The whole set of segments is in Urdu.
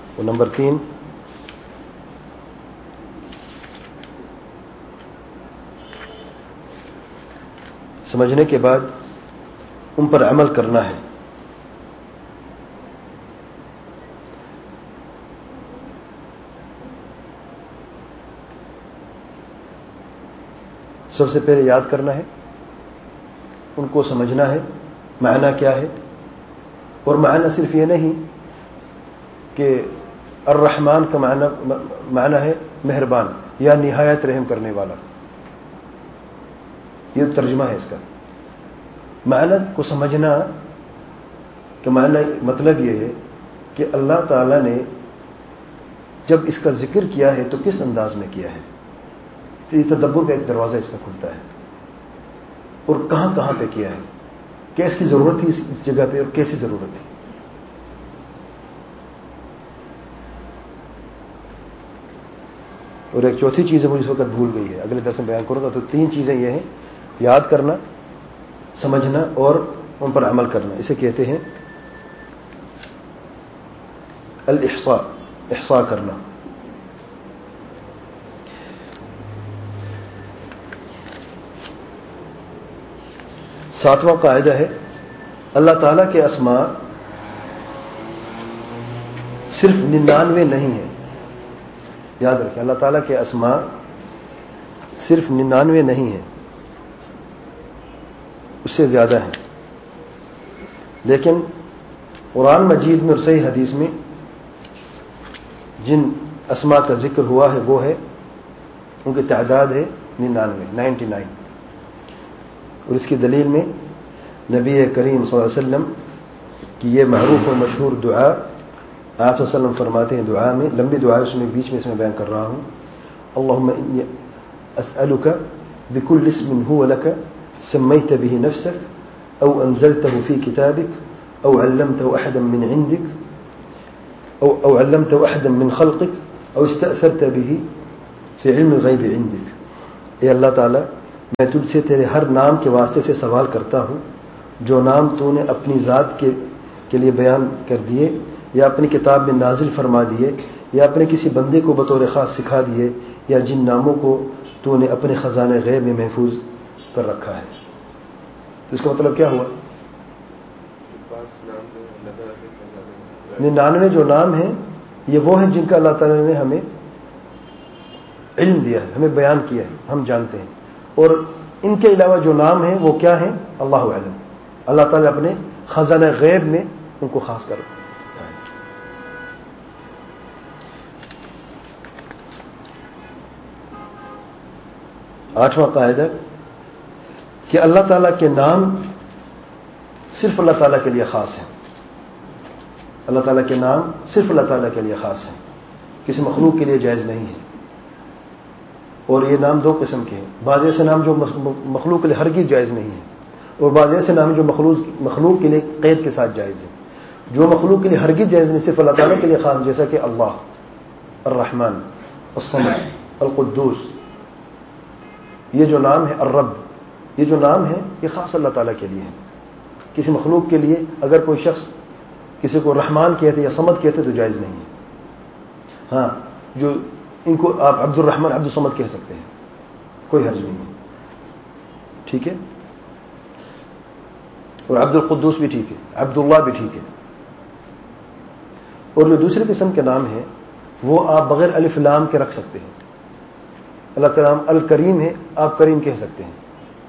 اور نمبر 3 سمجھنے کے بعد ان پر عمل کرنا ہے. سب سے پہلے یاد کرنا ہے، ان کو سمجھنا ہے معنی کیا ہے. اور معنی صرف یہ نہیں کہ الرحمن کا معنی ہے مہربان یا نہایت رحم کرنے والا، یہ ترجمہ ہے اس کا. معنی کو سمجھنا کہ معنی مطلب یہ ہے کہ اللہ تعالی نے جب اس کا ذکر کیا ہے تو کس انداز میں کیا ہے. یہ تدبر کا ایک دروازہ اس میں کھلتا ہے. اور کہاں کہاں پہ کیا ہے، کیس کی ضرورت تھی اس جگہ پہ اور کیسی ضرورت تھی. اور ایک چوتھی چیز ہے مجھے اس وقت بھول گئی ہے، اگلے درس میں بیان کروں گا. تو 3 چیزیں یہ ہیں، یاد کرنا، سمجھنا اور ان پر عمل کرنا. اسے کہتے ہیں الاحصاء، احصاء کرنا. ساتواں قاعدہ ہے، اللہ تعالیٰ کے اسماء صرف 99 نہیں ہیں. یاد رکھیں، اللہ تعالیٰ کے اسماء صرف 99 نہیں ہیں، اس سے زیادہ ہیں. لیکن قرآن مجید میں اور صحیح حدیث میں جن اسماء کا ذکر ہوا ہے وہ ہے، ان کی تعداد ہے 99. اور اس کی دلیل میں نبی کریم صلی اللہ علیہ وسلم کی یہ معروف اور مشہور دعا، آپ صلی اللہ علیہ وسلم فرماتے ہیں دعا میں، لمبی دعا اس میں بیچ میں اس میں بیان کر رہا ہوں، اللہم انی اسألک بکل اسم هو لک سمیت به نفسک او انزلته فی کتابک او علمته احدا من عندک او علمته احدا من خلقک او استأثرت به فی علم الغیب عندک. اے اللہ تعالی، میں تجھ سے تیرے ہر نام کے واسطے سے سوال کرتا ہوں جو نام تو نے اپنی ذات کے لیے بیان کر دیے یا اپنی کتاب میں نازل فرما دیے یا اپنے کسی بندے کو بطور خاص سکھا دیے یا جن ناموں کو تو نے اپنے خزانے غیب میں محفوظ کر رکھا ہے. تو اس کا مطلب کیا ہوا؟ 99 جو نام ہیں یہ وہ ہیں جن کا اللہ تعالی نے ہمیں علم دیا ہے، ہمیں بیان کیا ہے، ہم جانتے ہیں. اور ان کے علاوہ جو نام ہیں وہ کیا ہیں؟ اللہ اعلم. اللہ تعالی اپنے خزانہ غیب میں ان کو خاص کر. 8واں قاعدہ کہ اللہ تعالیٰ کے نام صرف اللہ تعالیٰ کے لیے خاص ہیں. اللہ تعالیٰ کے نام صرف اللہ تعالیٰ کے لیے خاص ہیں، کسی مخلوق کے لیے جائز نہیں ہے. اور یہ نام 2 قسم کے ہیں، بعض ایسے نام جو مخلوق کے لیے ہرگز جائز نہیں ہے، اور بعض ایسے نام جو مخلوق کے لیے قید کے ساتھ جائز ہے. جو مخلوق کے لیے ہرگز جائز نہیں، صرف اللہ تعالیٰ کے لیے خاص، جیسا کہ اللہ، الرحمن، الصمد، القدوس. یہ جو نام ہے الرب، یہ جو نام ہے یہ خاص اللہ تعالیٰ کے لیے ہے. کسی مخلوق کے لیے اگر کوئی شخص کسی کو رحمان کہتے یا صمد کہتے تو جائز نہیں ہے. ہاں، جو ان کو آپ عبد الرحمن، عبد الصمد کہہ سکتے ہیں، کوئی حرج نہیں ہے. ٹھیک ہے؟ اور عبد القدوس بھی ٹھیک ہے، عبداللہ بھی ٹھیک ہے. اور جو دوسری قسم کے نام ہیں وہ آپ بغیر الف لام کے رکھ سکتے ہیں. اللہ کا نام الکریم ہے، آپ کریم کہہ سکتے ہیں.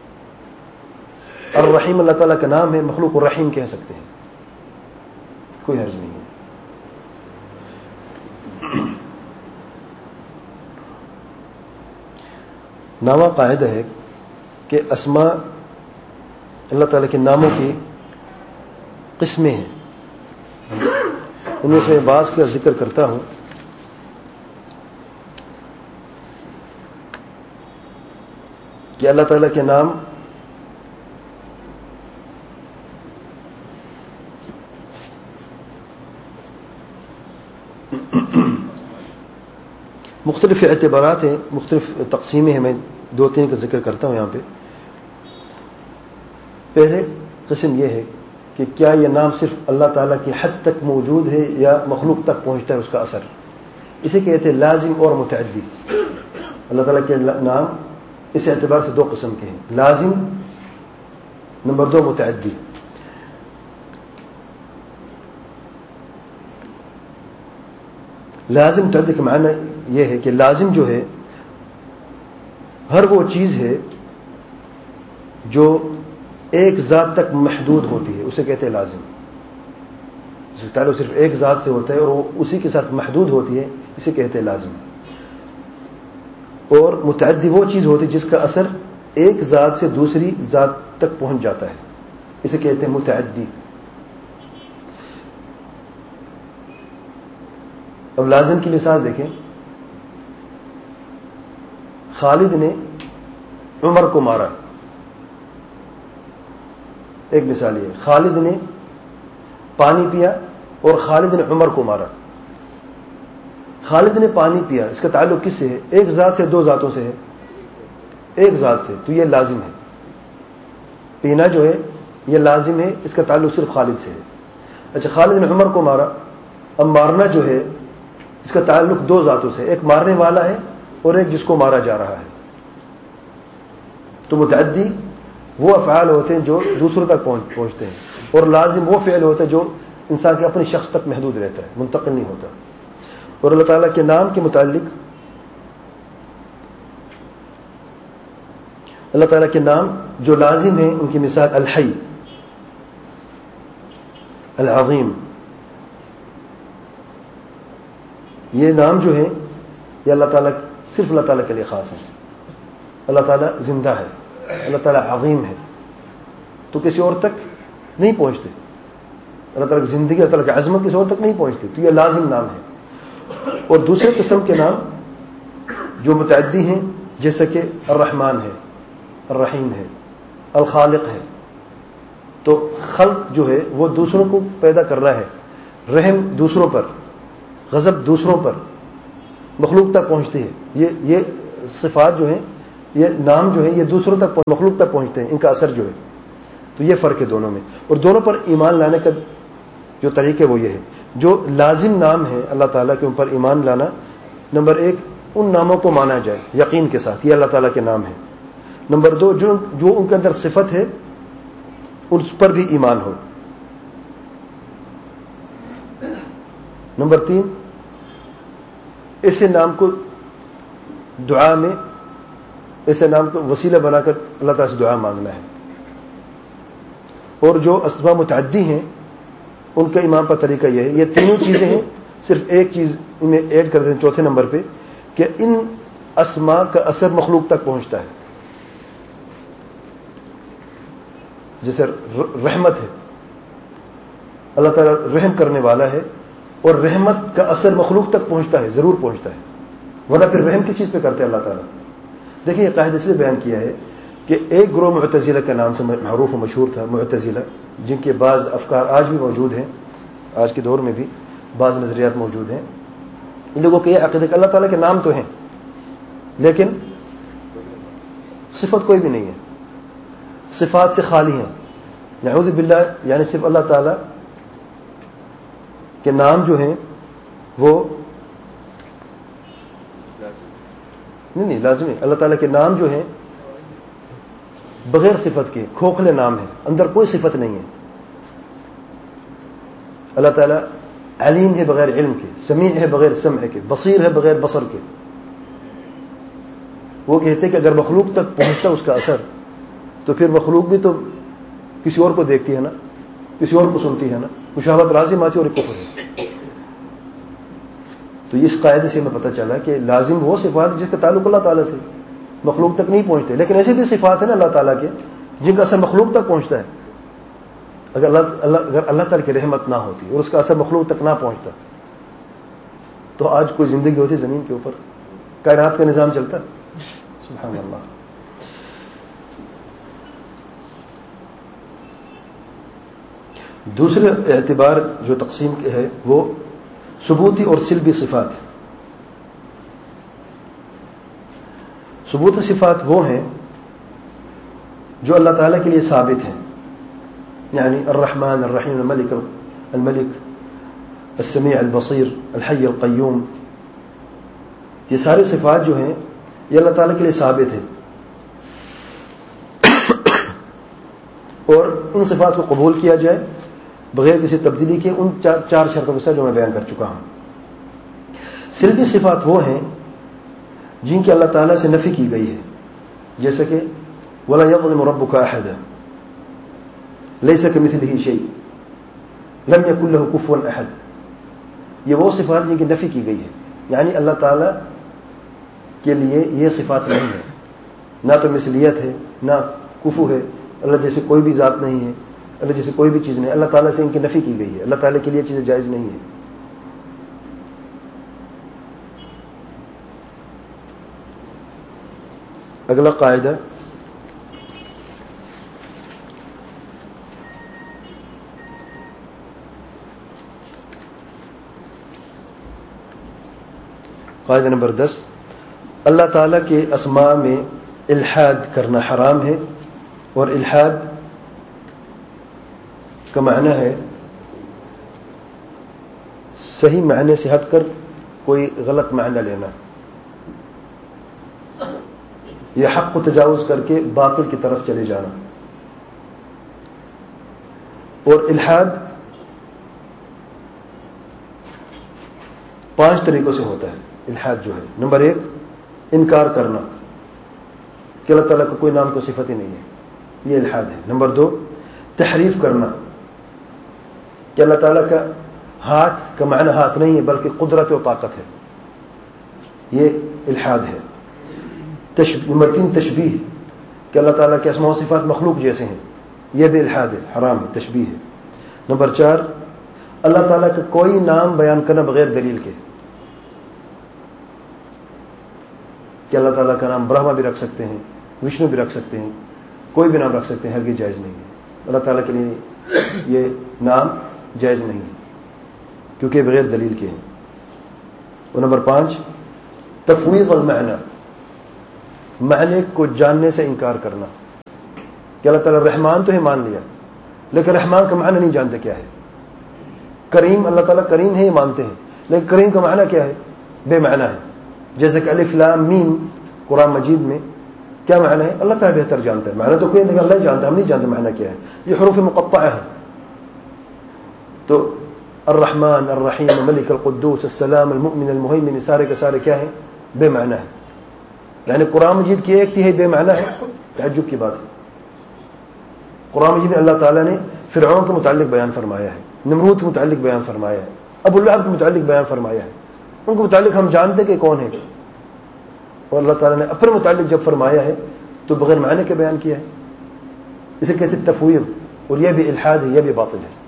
الرحیم اللہ تعالیٰ کا نام ہے، مخلوق الرحیم کہہ سکتے ہیں، کوئی حرج نہیں ہے. نامہ قاعدہ ہے کہ اسماء اللہ تعالیٰ کے ناموں کی قسمیں ہیں. ان میں سے بعض کا ذکر کرتا ہوں. کہ اللہ تعالیٰ کے نام مختلف اعتبارات ہیں، مختلف تقسیمیں ہیں. میں 2-3 کا ذکر کرتا ہوں یہاں پہ. پہلے قسم یہ ہے کہ کیا یہ نام صرف اللہ تعالیٰ کی حد تک موجود ہے یا مخلوق تک پہنچتا ہے اس کا اثر. اسے کہتے ہیں لازم اور متعدی. اللہ تعالیٰ کے نام اس اعتبار سے دو قسم کے ہیں, لازم نمبر 2 متعدی. لازم متعدی کا معنی یہ ہے کہ لازم جو ہے ہر وہ چیز ہے جو ایک ذات تک محدود ہوتی ہے, اسے کہتے ہیں لازم. جس کا تعلق صرف ایک ذات سے ہوتا ہے اور وہ اسی کے ساتھ محدود ہوتی ہے, اسے کہتے ہیں لازم. اور متعدی وہ چیز ہوتی ہے جس کا اثر ایک ذات سے دوسری ذات تک پہنچ جاتا ہے, اسے کہتے ہیں متعدی. اب لازم کی مثال دیکھیں. خالد نے عمر کو مارا, ایک مثال یہ. خالد نے پانی پیا اور خالد نے عمر کو مارا. خالد نے پانی پیا, اس کا تعلق کس سے ہے؟ ایک ذات سے, دو ذاتوں سے ہے, ایک ذات سے, تو یہ لازم ہے. پینا جو ہے یہ لازم ہے, اس کا تعلق صرف خالد سے ہے. اچھا, خالد نے عمر کو مارا. اب مارنا جو ہے اس کا تعلق دو ذاتوں سے, ایک مارنے والا ہے اور ایک جس کو مارا جا رہا ہے. تو متعدی وہ افعال ہوتے ہیں جو دوسروں تک پہنچتے ہیں, اور لازم وہ فعل ہوتا ہے جو انسان کے اپنے شخص تک محدود رہتا ہے, منتقل نہیں ہوتا. اور اللہ تعالیٰ کے نام کے متعلق, اللہ تعالیٰ کے نام جو لازم ہیں ان کی مثال الحی, العظیم. یہ نام جو ہے یہ اللہ تعالیٰ صرف اللہ تعالیٰ کے لیے خاص ہے. اللہ تعالیٰ زندہ ہے, اللہ تعالیٰ عظیم ہے, تو کسی اور تک نہیں پہنچتے. اللہ تعالیٰ کی زندگی, اللہ تعالیٰ کی عظمت کسی اور تک نہیں پہنچتی, تو یہ لازم نام ہے. اور دوسرے قسم کے نام جو متعدی ہیں, جیسا کہ الرحمن ہے, الرحیم ہے, الخالق ہے. تو خلق جو ہے وہ دوسروں کو پیدا کر رہا ہے, رحم دوسروں پر, غضب دوسروں پر, مخلوق تک پہنچتی ہے. یہ صفات جو ہیں, یہ نام جو ہے یہ دوسروں تک, مخلوق تک پہنچتے ہیں, ان کا اثر جو ہے. تو یہ فرق ہے دونوں میں. اور دونوں پر ایمان لانے کا جو طریقہ وہ یہ ہے. جو لازم نام ہے اللہ تعالیٰ کے اوپر ایمان لانا, نمبر 1 ان ناموں کو مانا جائے یقین کے ساتھ, یہ اللہ تعالیٰ کے نام ہے. نمبر 2 جو ان کے اندر صفت ہے اس پر بھی ایمان ہو. نمبر 3 ایسے نام کو دعا میں, ایسے نام کو وسیلہ بنا کر اللہ تعالیٰ سے دعا مانگنا ہے. اور جو اسماء متعدی ہیں ان کا ایمان پر طریقہ یہ ہے, یہ تینوں چیزیں ہیں, صرف ایک چیز انہیں ایڈ کر دیں چوتھے نمبر پہ, کہ ان اسماء کا اثر مخلوق تک پہنچتا ہے. جیسے رحمت ہے, اللہ تعالیٰ رحم کرنے والا ہے, اور رحمت کا اثر مخلوق تک پہنچتا ہے, ضرور پہنچتا ہے, ورنہ پھر رحم کس چیز پہ کرتے ہیں اللہ تعالیٰ. دیکھیں یہ قاعدہ اس لیے بیان کیا ہے کہ ایک گروہ معتزلہ کے نام سے معروف و مشہور تھا, معتزلہ, جن کے بعض افکار آج بھی موجود ہیں, آج کے دور میں بھی بعض نظریات موجود ہیں. ان لوگوں کے یہ عقیدہ کہ اللہ تعالیٰ کے نام تو ہیں لیکن صفت کوئی بھی نہیں ہے, صفات سے خالی ہیں. نعوذ باللہ, یعنی صرف اللہ تعالیٰ کے نام جو ہیں وہ نہیں لازمی. اللہ تعالیٰ کے نام جو ہیں بغیر صفت کے کھوکھلے نام ہیں, اندر کوئی صفت نہیں ہے. اللہ تعالیٰ علیم ہے بغیر علم کے, سمیع ہے بغیر سمع کے, بصیر ہے بغیر بصر کے. وہ کہتے ہیں کہ اگر مخلوق تک پہنچتا اس کا اثر تو پھر مخلوق بھی تو کسی اور کو دیکھتی ہے نا, کسی اور کو سنتی ہے نا, مشاہدت لازم آتی اور ایک کفر ہے. تو اس قاعدے سے ہمیں پتہ چلا کہ لازم وہ صفات جس کا تعلق اللہ تعالیٰ سے, مخلوق تک نہیں پہنچتے. لیکن ایسے بھی صفات ہیں نا اللہ تعالیٰ کے جن کا اثر مخلوق تک پہنچتا ہے. اگر اللہ تعالیٰ کی رحمت نہ ہوتی اور اس کا اثر مخلوق تک نہ پہنچتا تو آج کوئی زندگی ہوتی زمین کے اوپر, کائنات کا نظام چلتا. سبحان اللہ. دوسرے اعتبار جو تقسیم ہے وہ ثبوتی اور سلبی صفات. ثبوتی صفات وہ ہیں جو اللہ تعالیٰ کے لیے ثابت ہیں, یعنی الرحمن الرحیم الملک السمیع البصیر الحی القیوم، یہ ساری صفات جو ہیں یہ اللہ تعالیٰ کے لیے ثابت ہے، اور ان صفات کو قبول کیا جائے بغیر کسی تبدیلی کے ان چار شرطوں کے ساتھ جو میں بیان کر چکا ہوں۔ سلبی صفات وہ ہیں جن کی اللہ تعالیٰ سے نفی کی گئی ہے، جیسے کہ وَلَا يَظْلِمُ رَبُّكَ أَحَدًا لَيْسَ كَمِثْلِهِ شَيْءٌ لَمْ يَكُنْ لَهُ كُفُوًا أَحَدٌ، یہ وہ صفات جن کی نفی کی گئی ہے، یعنی اللہ تعالیٰ کے لیے یہ صفات نہیں ہے، نہ تو مثلیت ہے نہ کفو ہے، اللہ جیسے کوئی بھی ذات نہیں ہے، اللہ جیسے کوئی بھی چیز نہیں، اللہ تعالیٰ سے ان کی نفی کی گئی ہے، اللہ تعالیٰ کے لیے چیزیں جائز نہیں ہے۔ اگلا قاعدہ قاعدہ نمبر 10، اللہ تعالیٰ کے اسماء میں الحاد کرنا حرام ہے، اور الحاد کا معنی ہے صحیح معنی سے ہٹ کر کوئی غلط معنی لینا، یہ حق کو تجاوز کر کے باطل کی طرف چلے جانا۔ اور الحاد 5 طریقوں سے ہوتا ہے۔ الحاد جو ہے، نمبر 1 انکار کرنا کہ اللہ تعالیٰ کو کوئی نام کو صفت ہی نہیں ہے، یہ الحاد ہے۔ نمبر 2 تحریف کرنا کہ اللہ تعالیٰ کا ہاتھ کا معنی ہاتھ نہیں ہے بلکہ قدرت و طاقت ہے، یہ الحاد ہے۔ نمبر 3 تشبیہ کہ اللہ تعالیٰ کے اسماء و صفات مخلوق جیسے ہیں، یہ بھی الحاد ہے، حرام ہے، تشبیہ ہے۔ نمبر 4 اللہ تعالیٰ کا کوئی نام بیان کرنا بغیر دلیل کے، کہ اللہ تعالیٰ کا نام برہما بھی رکھ سکتے ہیں، وشنو بھی رکھ سکتے ہیں، کوئی بھی نام رکھ سکتے ہیں، ہرگز جائز نہیں ہے، اللہ تعالیٰ کے لیے یہ نام جائز نہیں ہے کیونکہ بغیر دلیل کے ہیں۔ اور نمبر 5 تفویض المعنی، معنی کو جاننے سے انکار کرنا کہ اللہ تعالیٰ رحمان تو ہے مان لیا لیکن رحمان کا معنی نہیں جانتے کیا ہے۔ کریم، اللہ تعالیٰ کریم ہے یہ مانتے ہیں لیکن کریم کا معنی کیا ہے؟ بے معنی ہے، جیسے کہ الف لام میم قرآن مجید میں کیا معنی ہے؟ اللہ تعالیٰ بہتر جانتا ہے، معنی تو کوئی نہیں، اللہ ہی جانتا، ہم نہیں جانتے معنی کیا ہے، یہ حروف مقطعہ ہے۔ تو الرحمن الرحیم الملک القدوس السلام المؤمن المہیمن سارے کے سارے کیا ہیں؟ بے معنی ہے، یعنی قرآن مجید کی ایک تہائی بے معنی ہے، تعجب کی بات ہے۔ قرآن مجید میں اللہ تعالیٰ نے فرعون کے متعلق بیان فرمایا ہے، نمرود کے متعلق بیان فرمایا ہے، ابو لہب کے متعلق بیان فرمایا ہے، ان کے متعلق ہم جانتے کہ کون ہے، اور اللہ تعالیٰ نے اپنے متعلق جب فرمایا ہے تو بغیر معنی کے بیان کیا ہے، اسے کہتے تفویض، اور یہ بھی الحاد ہے، یہ بھی باطل ہے۔